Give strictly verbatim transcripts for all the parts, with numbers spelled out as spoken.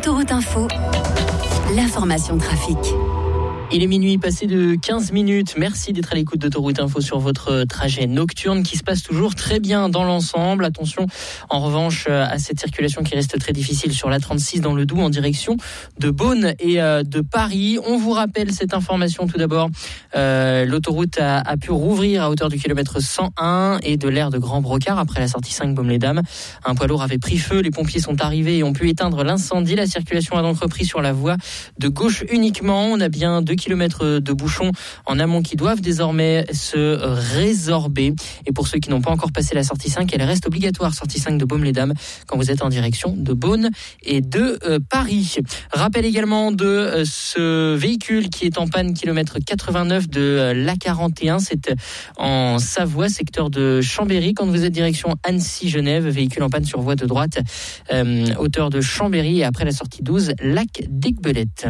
Autoroute Info, l'information trafic. Il est minuit passé de quinze minutes. Merci d'être à l'écoute d'Autoroute Info sur votre trajet nocturne qui se passe toujours très bien dans l'ensemble. Attention en revanche à cette circulation qui reste très difficile sur l'A trente-six dans le Doubs en direction de Beaune et de Paris. On vous rappelle cette information tout d'abord. Euh, l'autoroute a, a pu rouvrir à hauteur du kilomètre cent un et de l'aire de Grand Brocard après la sortie cinq Baume-les-Dames. Un poids lourd avait pris feu. Les pompiers sont arrivés et ont pu éteindre l'incendie. La circulation a donc repris sur la voie de gauche uniquement. On a bien deux kilomètres de bouchons en amont qui doivent désormais se résorber. Et pour ceux qui n'ont pas encore passé la sortie cinq, elle reste obligatoire, sortie cinq de Baume-les-Dames, quand vous êtes en direction de Beaune et de euh, Paris. Rappel également de euh, ce véhicule qui est en panne, kilomètre quatre-vingt-neuf de euh, l'A quarante et un. C'est en Savoie, secteur de Chambéry, quand vous êtes direction Annecy-Genève. Véhicule en panne sur voie de droite, euh, hauteur de Chambéry et après la sortie douze, lac d'Aiguebelette.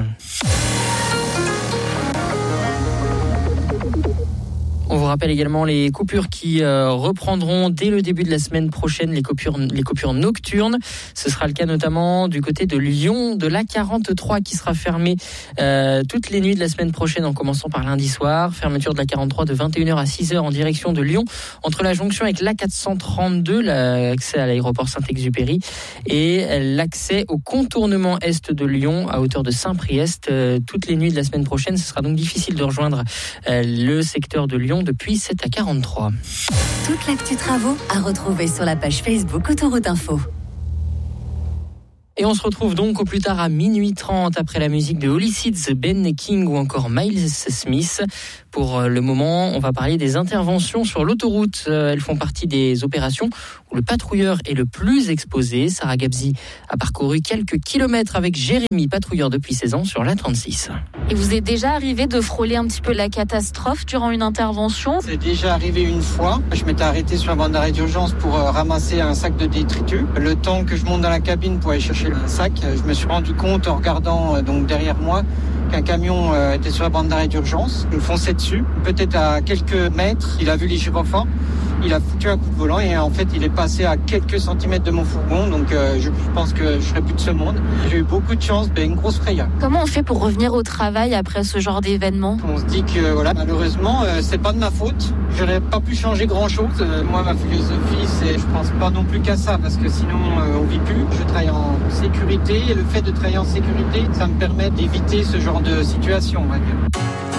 On vous rappelle également les coupures qui euh, reprendront dès le début de la semaine prochaine, les coupures, les coupures nocturnes. Ce sera le cas notamment du côté de Lyon, de l'A quarante-trois qui sera fermée euh, toutes les nuits de la semaine prochaine en commençant par lundi soir. Fermeture de l'A quarante-trois de vingt et une heures à six heures en direction de Lyon, entre la jonction avec l'A quatre cent trente-deux, l'accès à l'aéroport Saint-Exupéry, et l'accès au contournement est de Lyon à hauteur de Saint-Priest. Euh, toutes les nuits de la semaine prochaine, ce sera donc difficile de rejoindre euh, le secteur de Lyon depuis cette A quarante-trois. Toute l'actu travaux à retrouver sur la page Facebook Autoroute Info. Et on se retrouve donc au plus tard à minuit trente après la musique de Holy Seeds, Ben King ou encore Miles Smith. Pour le moment, on va parler des interventions sur l'autoroute. Elles font partie des opérations où le patrouilleur est le plus exposé. Sarah Gabzi a parcouru quelques kilomètres avec Jérémy, patrouilleur depuis seize ans sur l'A trente-six. Et vous êtes déjà arrivé de frôler un petit peu la catastrophe durant une intervention ? C'est déjà arrivé une fois. Je m'étais arrêté sur la bande d'arrêt d'urgence pour ramasser un sac de détritus. Le temps que je monte dans la cabine pour aller chercher le sac, je me suis rendu compte en regardant donc derrière moi qu'un camion était sur la bande d'arrêt d'urgence. Il me fonçait dessus. Peut-être à quelques mètres, il a vu les gyrophares. Il a foutu un coup de volant et en fait il est passé à quelques centimètres de mon fourgon, donc euh, je pense que je serai plus de ce monde. J'ai eu beaucoup de chance, ben, une grosse frayeur. Comment on fait pour revenir au travail après ce genre d'événement ? On se dit que voilà, malheureusement euh, c'est pas de ma faute, je n'aurais pas pu changer grand chose. Euh, moi ma philosophie c'est, je pense pas non plus qu'à ça parce que sinon euh, on vit plus. Je travaille en sécurité et le fait de travailler en sécurité ça me permet d'éviter ce genre de situation, on va dire.